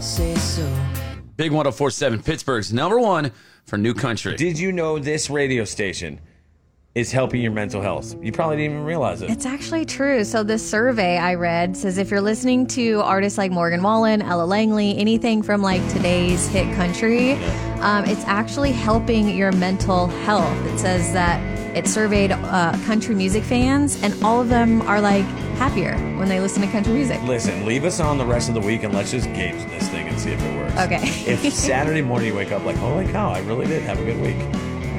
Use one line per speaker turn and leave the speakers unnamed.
Big 104.7, Pittsburgh's number one for new country.
Did you know this radio station is helping your mental health? You probably didn't even realize it.
It's actually true. So this survey I read says if you're listening to artists like Morgan Wallen, Ella Langley, anything from like today's hit country, it's actually helping your mental health. It says that it surveyed country music fans, and all of them are like happier when they listen to country music.
Listen, leave us on the rest of the week and let's just gauge this thing and see if it works.
Okay.
If Saturday morning you wake up like, holy cow, I really did have a good week.